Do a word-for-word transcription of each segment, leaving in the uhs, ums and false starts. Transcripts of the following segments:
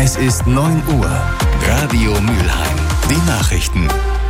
Es ist neun Uhr. Radio Mülheim. Die Nachrichten.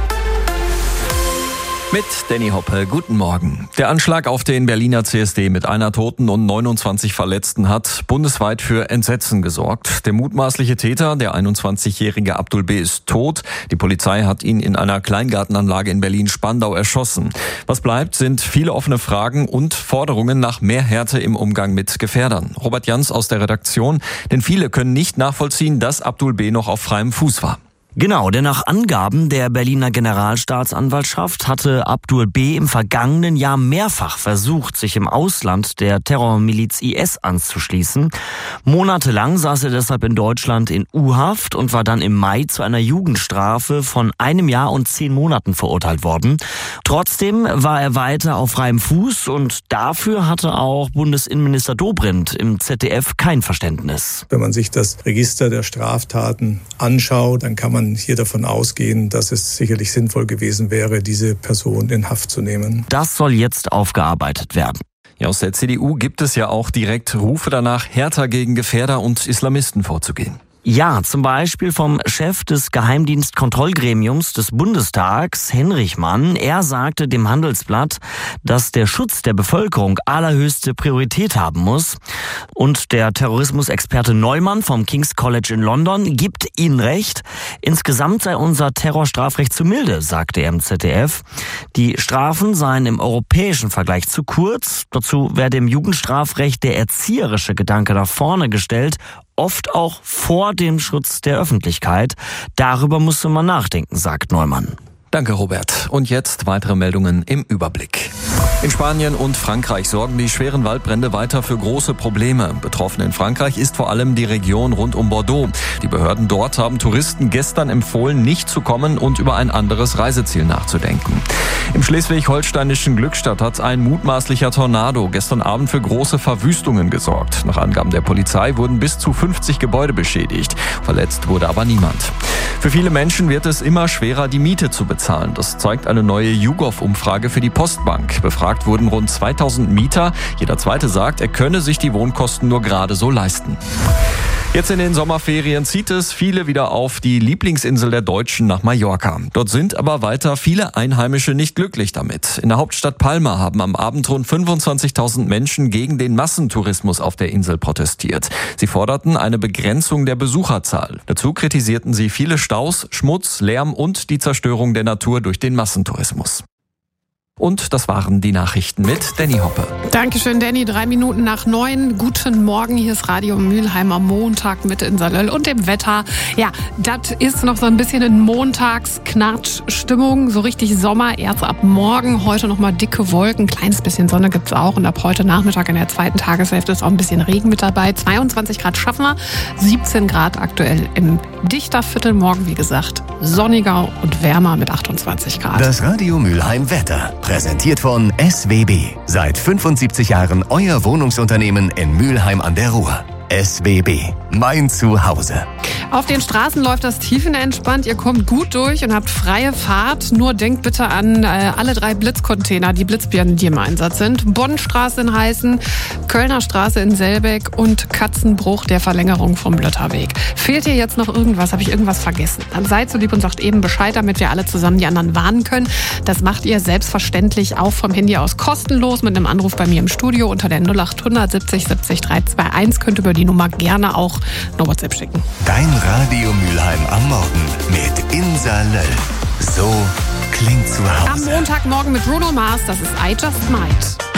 Mit Danny Hoppe, guten Morgen. Der Anschlag auf den Berliner C S D mit einer Toten und neunundzwanzig Verletzten hat bundesweit für Entsetzen gesorgt. Der mutmaßliche Täter, der einundzwanzigjährige Abdul B., ist tot. Die Polizei hat ihn in einer Kleingartenanlage in Berlin-Spandau erschossen. Was bleibt, sind viele offene Fragen und Forderungen nach mehr Härte im Umgang mit Gefährdern. Robert Jans aus der Redaktion, denn viele können nicht nachvollziehen, dass Abdul B. noch auf freiem Fuß war. Genau, denn nach Angaben der Berliner Generalstaatsanwaltschaft hatte Abdul B. im vergangenen Jahr mehrfach versucht, sich im Ausland der Terrormiliz I S anzuschließen. Monatelang saß er deshalb in Deutschland in U-Haft und war dann im Mai zu einer Jugendstrafe von einem Jahr und zehn Monaten verurteilt worden. Trotzdem war er weiter auf freiem Fuß und dafür hatte auch Bundesinnenminister Dobrindt im Z D F kein Verständnis. Wenn man sich das Register der Straftaten anschaut, dann kann man hier davon ausgehen, dass es sicherlich sinnvoll gewesen wäre, diese Person in Haft zu nehmen. Das soll jetzt aufgearbeitet werden. Ja, aus der C D U gibt es ja auch direkt Rufe danach, härter gegen Gefährder und Islamisten vorzugehen. Ja, zum Beispiel vom Chef des Geheimdienstkontrollgremiums des Bundestags, Henrich Mann. Er sagte dem Handelsblatt, dass der Schutz der Bevölkerung allerhöchste Priorität haben muss. Und der Terrorismusexperte Neumann vom King's College in London gibt ihnen recht. Insgesamt sei unser Terrorstrafrecht zu milde, sagte er im Z D F. Die Strafen seien im europäischen Vergleich zu kurz. Dazu werde im Jugendstrafrecht der erzieherische Gedanke nach vorne gestellt, oft auch vor dem Schutz der Öffentlichkeit. Darüber musste man nachdenken, sagt Neumann. Danke, Robert. Und jetzt weitere Meldungen im Überblick. In Spanien und Frankreich sorgen die schweren Waldbrände weiter für große Probleme. Betroffen in Frankreich ist vor allem die Region rund um Bordeaux. Die Behörden dort haben Touristen gestern empfohlen, nicht zu kommen und über ein anderes Reiseziel nachzudenken. Im schleswig-holsteinischen Glückstadt hat ein mutmaßlicher Tornado gestern Abend für große Verwüstungen gesorgt. Nach Angaben der Polizei wurden bis zu fünfzig Gebäude beschädigt. Verletzt wurde aber niemand. Für viele Menschen wird es immer schwerer, die Miete zu bezahlen. Das zeigt eine neue YouGov-Umfrage für die Postbank. Befragt wurden rund zweitausend Mieter. Jeder Zweite sagt, er könne sich die Wohnkosten nur gerade so leisten. Jetzt in den Sommerferien zieht es viele wieder auf die Lieblingsinsel der Deutschen nach Mallorca. Dort sind aber weiter viele Einheimische nicht glücklich damit. In der Hauptstadt Palma haben am Abend rund fünfundzwanzigtausend Menschen gegen den Massentourismus auf der Insel protestiert. Sie forderten eine Begrenzung der Besucherzahl. Dazu kritisierten sie viele Staus, Schmutz, Lärm und die Zerstörung der Natur durch den Massentourismus. Und das waren die Nachrichten mit Danny Hoppe. Dankeschön, Danny. Drei Minuten nach neun. Guten Morgen. Hier ist Radio Mülheim am Montag mit in Salöll und dem Wetter. Ja, das ist noch so ein bisschen in Montagsknatsch-Stimmung. So richtig Sommer erst ab morgen. Heute noch mal dicke Wolken. Kleines bisschen Sonne gibt's auch. Und ab heute Nachmittag in der zweiten Tageshälfte ist auch ein bisschen Regen mit dabei. zweiundzwanzig Grad schaffen wir. siebzehn Grad aktuell im Dichterviertel. Morgen, wie gesagt, sonniger und wärmer mit achtundzwanzig Grad. Das Radio Mülheim Wetter. Präsentiert von S W B. Seit fünfundsiebzig Jahren euer Wohnungsunternehmen in Mülheim an der Ruhr. S W B. Mein Zuhause. Auf den Straßen läuft das tiefenentspannt. Ihr kommt gut durch und habt freie Fahrt. Nur denkt bitte an äh, alle drei Blitzcontainer, die Blitzbirnen, die im Einsatz sind. Bonnstraße in Heißen, Kölner Straße in Selbeck und Katzenbruch, der Verlängerung vom Blötterweg. Fehlt dir jetzt noch irgendwas? Habe ich irgendwas vergessen? Dann seid so lieb und sagt eben Bescheid, damit wir alle zusammen die anderen warnen können. Das macht ihr selbstverständlich auch vom Handy aus kostenlos mit einem Anruf bei mir im Studio unter der null acht hundert siebzig siebzig dreihundertzweiundundzwanzig. Könnt über die Nummer gerne auch eine WhatsApp schicken. Dein Radio Mülheim am Morgen mit Insa Löll. So klingt zu Hause. Am Montagmorgen mit Bruno Mars, das ist I Just Might.